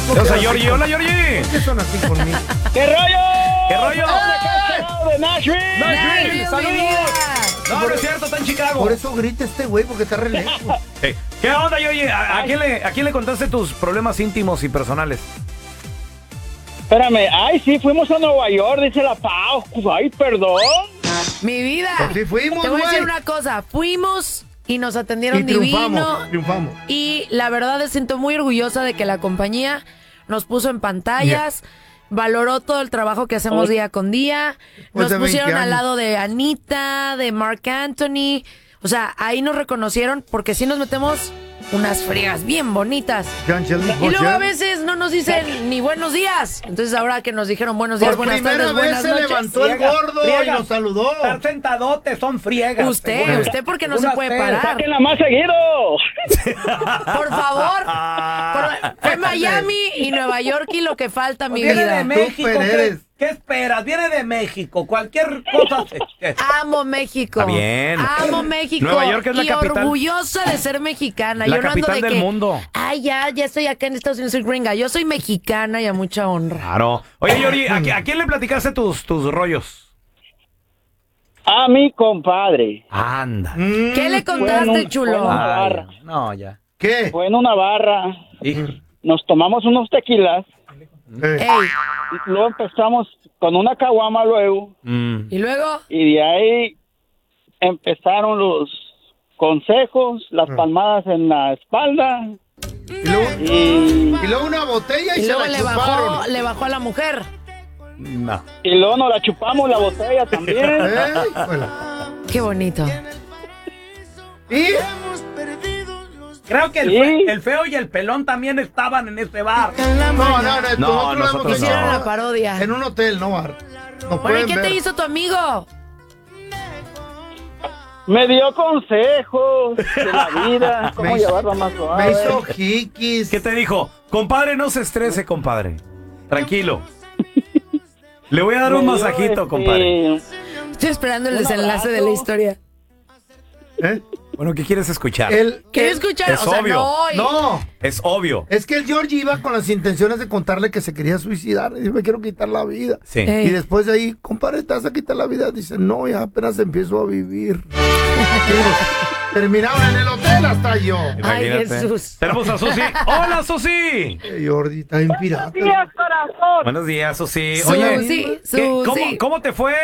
O sea, Georgie, hola, Georgie. ¿Qué son así conmigo? ¿Qué rollo? ¿Qué rollo? De Nashville. Nashville, saludos. No, no es cierto, está en Chicago. Por eso grita este güey, porque está re lejos. ¿Qué onda, Georgie? ¿A quién le contaste tus problemas íntimos y personales? Espérame, ay, sí, fuimos a Nueva York, dice la Pau. Ay, perdón. Mi vida. Pues sí fuimos, Te voy a decir güey. una cosa. Fuimos y nos atendieron Y divino. triunfamos. Y la verdad me siento muy orgullosa de que la compañía nos puso en pantallas, valoró todo el trabajo que hacemos día con día. Pues Nos de 20 pusieron al años. lado de Anita, de Marc Anthony. O sea, ahí nos reconocieron porque sí nos metemos unas friegas bien bonitas. Y luego a veces no nos dicen ni buenos días. Entonces ahora que nos dijeron buenos días, Por buenas primera tardes, vez buenas se noches. levantó el gordo y nos saludó. Estar sentadote son friegas. Usted porque no se puede parar. Sáquenla más seguido. Por favor. Fue Miami y Nueva York y lo que falta, mi Viene vida. de México. Pérez. ¿Qué esperas? Viene de México. Cualquier cosa. Amo México. Está bien. Amo México. Nueva York es la y capital. orgullosa de ser mexicana. La Yo no ando capital de del que, mundo. Ay, ya estoy acá en Estados Unidos, soy gringa. Yo soy mexicana y a mucha honra. Claro. Oye, Georgie, ¿a quién le platicaste tus rollos? A mi compadre. Anda. ¿Qué le contaste, Bueno, chulo? bueno. Ay, barra. no, ya. ¿Qué? Fue en una barra. Hijo. Nos tomamos unos tequilas. Ey, Y luego empezamos con una caguama luego. y luego, Y de ahí empezaron los consejos, las palmadas en la espalda. Y luego una botella y, y se luego la chuparon. le bajó a la mujer. No. Y luego nos la chupamos la botella también. Bueno. Qué bonito. ¿Y? Creo que Sí. el feo y el pelón también estaban en este bar. No, No, nosotros nosotros hemos Hicieron estado la parodia. en un hotel, no bar. Nos Bueno, ¿y pueden qué te ver. hizo tu amigo? Me dio consejos de la vida, cómo Me hizo- llevarla más suave. Me hizo jiquis. ¿Qué te dijo? Compadre, no se estrese, compadre. Tranquilo. Le voy a dar un Me dio, masajito, compadre. Estoy esperando el Un desenlace de la abrazo. historia. ¿Eh? Bueno, ¿qué quieres escuchar? ¿Quieres escuchar? Es obvio. No, Es obvio. es que el George iba con las intenciones de contarle que se quería suicidar. Y dice, me quiero quitar la vida. Sí. Ey. Y después de ahí, compadre, ¿te vas a quitar la vida? Dice, no, ya apenas empiezo a vivir. Digo, terminaron en el hotel hasta yo. Ay, Imagínate. Jesús. Tenemos a Susi. ¡Hola, Susi! Jordi, está en pirata. corazón. Buenos días, Susi. Susi, Oye, Susi. ¿cómo te fue